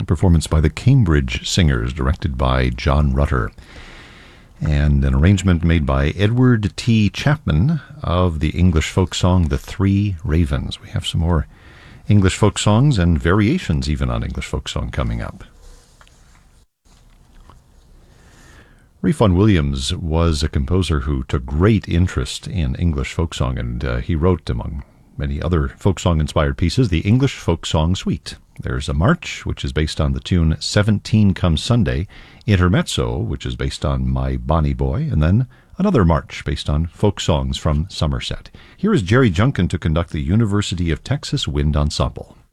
performance by the Cambridge Singers, directed by John Rutter, and an arrangement made by Edward T. Chapman of the English folk song The Three Ravens. We have some more English folk songs and variations even on English folk song coming up. Ralph Vaughan Williams was a composer who took great interest in English folk song, and he wrote, among many other folk song-inspired pieces, the English Folk Song Suite. There's a march, which is based on the tune 17 Come Sunday, intermezzo, which is based on My Bonnie Boy, and then another march based on folk songs from Somerset. Here is Jerry Junkin to conduct the University of Texas Wind Ensemble.